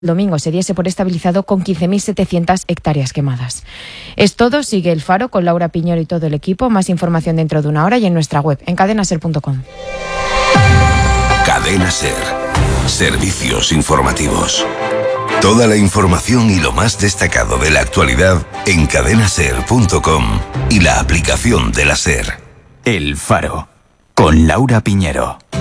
domingo se diese por estabilizado con 15.700 hectáreas quemadas. Es todo, sigue El Faro con Laura Piñero y todo el equipo. Más información dentro de una hora y en nuestra web, en cadenaser.com. Cadena Ser. Servicios informativos. Toda la información y lo más destacado de la actualidad en cadenaser.com y la aplicación de la Ser. El Faro, con Laura Piñero.